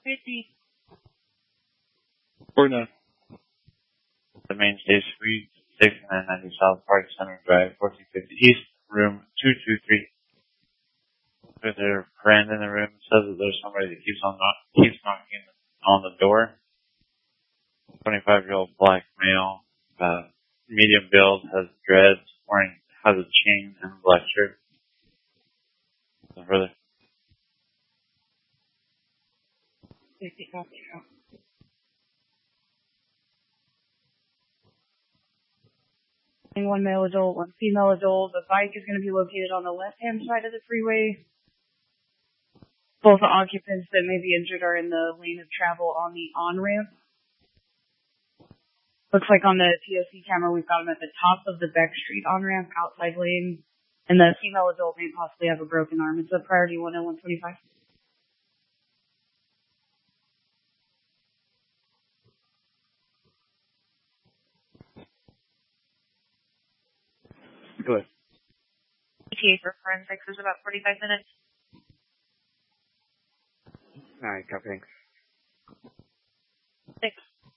50. Or no. The main stage suite, 6990 South Park Center Drive, 1450 East, room 223. There's a friend in the room, says that there's somebody that keeps knocking on the door. 25-year-old black male, medium build, has dreads, has a chain and a black shirt. So further. 50 copy. One male adult, one female adult. The bike is going to be located on the left-hand side of the freeway. Both occupants that may be injured are in the lane of travel on the on-ramp. Looks like on the TOC camera we've got them at the top of the Beck Street on-ramp, outside lane. And the female adult may possibly have a broken arm. It's a priority 10125. Go ahead. ETA for forensics is about 45 minutes. Alright, copy, thanks. 6.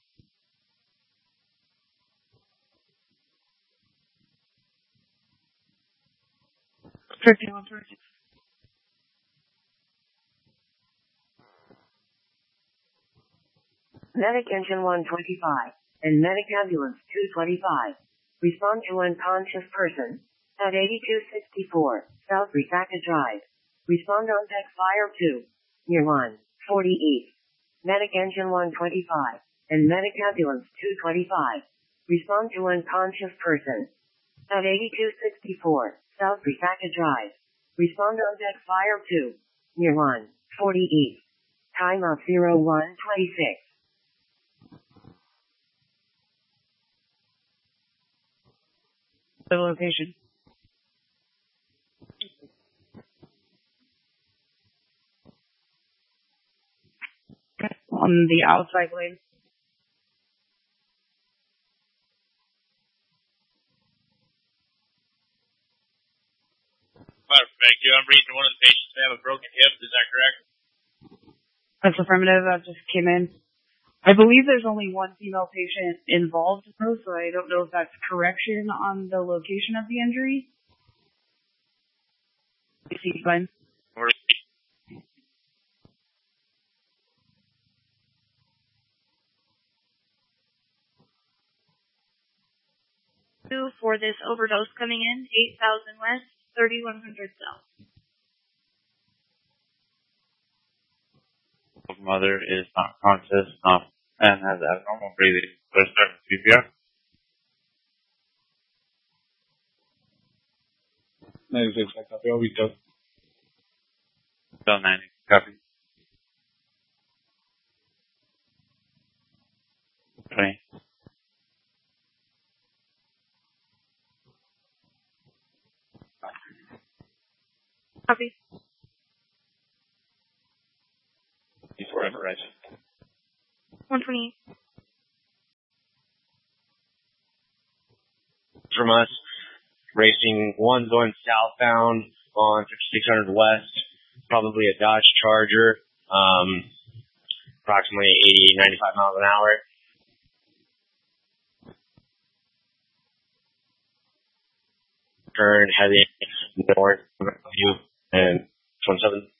Medic Engine 125 and Medic Ambulance 225. Respond to unconscious person at 8264 South Resaca Drive. Respond on deck fire 2 near 140 East. Medic Engine 125 and Medic Ambulance 225. Respond to unconscious person at 8264 South Resaca Drive. Respond on deck fire 2 near 140 East. Time of 0126. The location. Okay. On the outside lane. Thank you. I'm reading one of the patients may have a broken hip. Is that correct? That's affirmative. That just came in. I believe there's only one female patient involved, though, so I don't know if that's correction on the location of the injury. Fine. For this overdose coming in, 8,000 West, 3,100 South. Mother is not conscious and has abnormal breathing. Let's start with CPR. 96, I copy. Always dope. Still 90, copy. 20. Copy. Before ever, right? 128. From us, racing one going southbound on 5600 West, probably a Dodge Charger, approximately 80, 95 miles an hour. Turn heading north and 27.